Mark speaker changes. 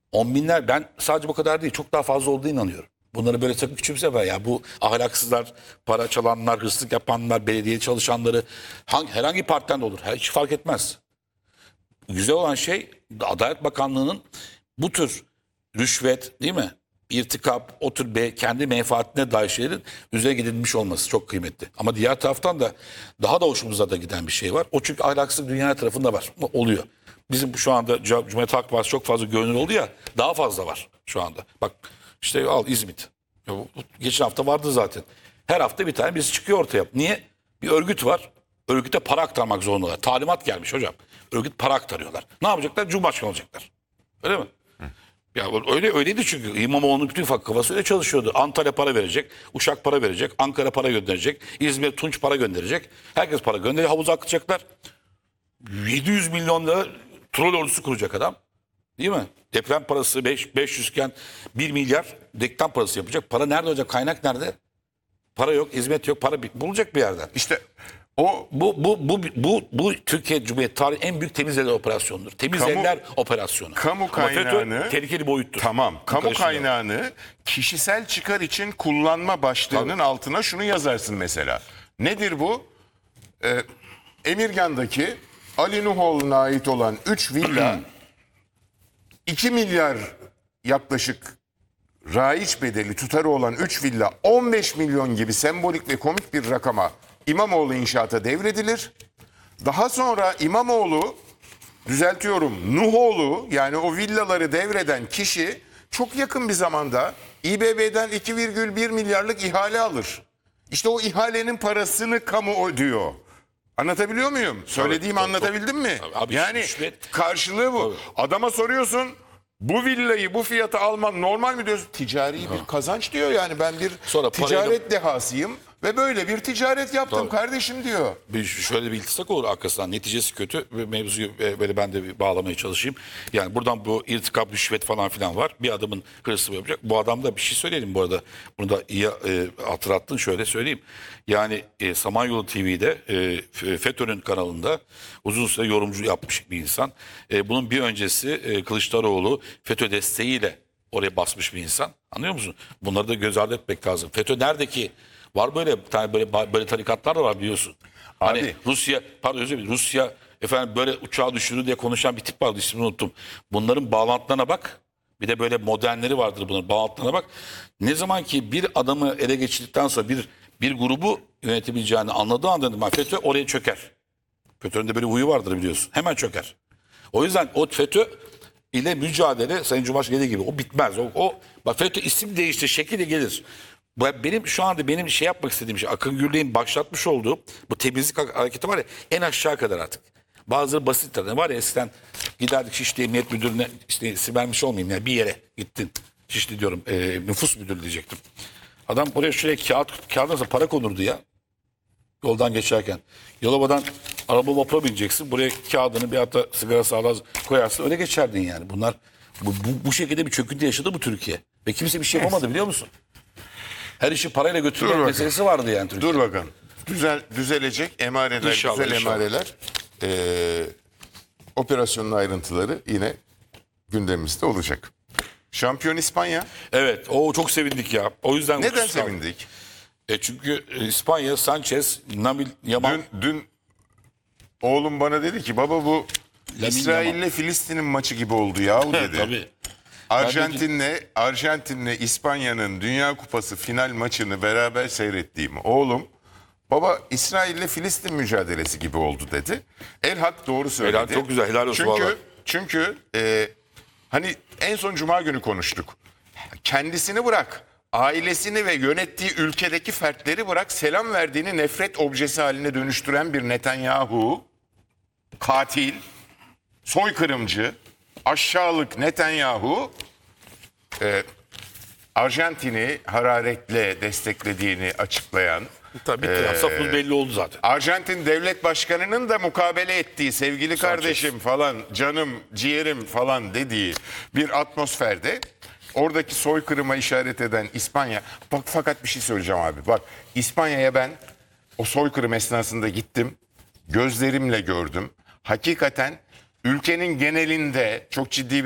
Speaker 1: On binler, ben sadece bu kadar değil çok daha fazla olduğuna inanıyorum. Bunları böyle sakın küçümseme ya. Bu ahlaksızlar, para çalanlar, hırsızlık yapanlar, belediye çalışanları herhangi partiden de olur. Hiç fark etmez. Güzel olan şey Adalet Bakanlığı'nın bu tür rüşvet değil mi? İrtikap, o tür kendi menfaatine dair şeylerin üzerine gidilmiş olması çok kıymetli. Ama diğer taraftan da daha da hoşumuza da giden bir şey var. O çünkü ahlaksız dünya tarafında var. Oluyor. Bizim şu anda Cumhuriyet Halk Partisi çok fazla görünür oldu ya, daha fazla var şu anda. Bak işte al İzmit. Geçen hafta vardı zaten. Her hafta bir tane birisi çıkıyor ortaya. Niye? Bir örgüt var. Örgüte para aktarmak zorundalar. Talimat gelmiş hocam. Örgüt para aktarıyorlar. Ne yapacaklar? Cumhurbaşkanı olacaklar. Öyle mi? Ya öyleydi çünkü İmamoğlu'nun bütün kafası öyle çalışıyordu. Antalya para verecek, Uşak para verecek, Ankara para gönderecek, İzmir Tunç para gönderecek. Herkes para gönderecek, havuza akıtacaklar. 700 milyon lira troll ordusu kuracak adam. Değil mi? Deprem parası 500 iken 1 milyar deprem parası yapacak. Para nerede olacak? Kaynak nerede? Para yok, hizmet yok, para bulacak bir yerden.
Speaker 2: İşte o
Speaker 1: Bu Türkiye Cumhuriyeti tarihi en büyük temiz eller operasyondur. Temiz eller operasyonu.
Speaker 2: kamu
Speaker 1: Ama
Speaker 2: kaynağını
Speaker 1: FETÖ tehlikeli boyuttur.
Speaker 2: tamam, kamu
Speaker 1: Karışmıyor.
Speaker 2: kaynağını kişisel çıkar için kullanma başlığının altına şunu yazarsın mesela. Nedir bu? Emirgan'daki Ali Nuhoğlu'na ait olan 3 villa 2 milyar yaklaşık raiç bedeli tutarı olan 3 villa 15 milyon gibi sembolik ve komik bir rakama İmamoğlu inşaata devredilir. Daha sonra İmamoğlu, düzeltiyorum, Nuhoğlu, yani o villaları devreden kişi çok yakın bir zamanda İBB'den 2,1 milyarlık ihale alır. İşte o ihalenin parasını kamu ödüyor. Anlatabiliyor muyum? Söylediğimi anlatabildim mi?
Speaker 1: Abi,
Speaker 2: yani karşılığı bu. Adama soruyorsun, bu villayı bu fiyata alman normal mi diyorsun? Ticari bir kazanç diyor, yani ben bir
Speaker 1: Sonra
Speaker 2: ticaret dehasıyım ve böyle bir ticaret yaptım
Speaker 1: Tabii.
Speaker 2: kardeşim diyor.
Speaker 1: Şöyle bir iltisak olur arkasından. Neticesi kötü ve mevzuyu böyle ben de bir bağlamaya çalışayım. Yani buradan bu irtikap, rüşvet falan filan var. Bir adamın hırsı yapacak. Bu adam da bir şey söyleyelim bu arada. Bunu da iyi hatırlattın, şöyle söyleyeyim. Yani Samanyolu TV'de FETÖ'nün kanalında uzun süre yorumcu yapmış bir insan. Bunun bir öncesi Kılıçdaroğlu FETÖ desteğiyle oraya basmış bir insan. Anlıyor musun? Bunları da göz ardı etmek lazım. FETÖ nerede ki? Var böyle bir tane böyle tarikatlar da var biliyorsun. Hani
Speaker 2: Abi.
Speaker 1: Rusya efendim böyle uçağı düşürdü diye konuşan bir tip vardı, ismini unuttum. Bunların bağlantılarına bak. Bir de böyle modernleri vardır bunların bağlantılarına bak. Ne zaman ki bir adamı ele geçirdikten sonra bir grubu yönetebileceğini anladığı anda FETÖ oraya çöker. FETÖ'nün de böyle huyu vardır biliyorsun. Hemen çöker. O yüzden o FETÖ ile mücadele Sayın Cumhurbaşkanı dediği gibi o bitmez. Bak FETÖ isim değişti, şekilde gelir. Benim şu anda şey yapmak istediğim şey, Akın Gürley'in başlatmış olduğu bu temizlik hareketi var ya, en aşağı kadar artık. Bazıları basit tabii var ya, eskiden giderdik Şişli Emniyet Müdürlüğüne, işte isim vermiş olmayayım ya, bir yere gittin. Şişli diyorum, nüfus müdürü diyecektim. Adam oraya şuraya kağıdına para konurdu ya. Yoldan geçerken. Yalova'dan araba vapura bineceksin. Buraya kağıdını bir hatta sigara sağlar koyarsın. Öyle geçerdin yani. Bunlar bu şekilde bir çöküntü yaşadı bu Türkiye. Ve kimse bir şey yapamadı biliyor musun? Her işi parayla götürme meselesi vardı yani Türkiye.
Speaker 2: Dur bakalım. Düzelecek emareler,
Speaker 1: İnşallah,
Speaker 2: güzel
Speaker 1: inşallah.
Speaker 2: emareler. Operasyonun ayrıntıları yine gündemimizde olacak. Şampiyon İspanya.
Speaker 1: Evet, çok sevindik ya. O yüzden
Speaker 2: Neden sevindik?
Speaker 1: Çünkü İspanya, Sanchez, Nabil Yaman.
Speaker 2: Dün oğlum bana dedi ki baba bu İsrail'le Filistin'in maçı gibi oldu yahu dedi.
Speaker 1: Tabii.
Speaker 2: Arjantin'le İspanya'nın Dünya Kupası final maçını beraber seyrettiğim oğlum, baba İsrail'le Filistin mücadelesi gibi oldu dedi. Elhak doğru söyledi.
Speaker 1: Helal, çok güzel, helal olsun vallahi.
Speaker 2: Çünkü hani en son Cuma günü konuştuk. Kendisini bırak, ailesini ve yönettiği ülkedeki fertleri bırak, selam verdiğini nefret objesi haline dönüştüren bir Netanyahu, katil, soykırımcı, aşağılık Netanyahu, Arjantin'i hararetle desteklediğini açıklayan,
Speaker 1: Tabii safımız belli oldu zaten.
Speaker 2: Arjantin devlet başkanının da mukabele ettiği, sevgili kardeşim falan, canım, ciğerim falan dediği bir atmosferde oradaki soykırıma işaret eden İspanya. Bak, fakat bir şey söyleyeceğim abi. Bak, İspanya'ya ben o soykırım esnasında gittim. Gözlerimle gördüm. Hakikaten ülkenin genelinde çok ciddi bir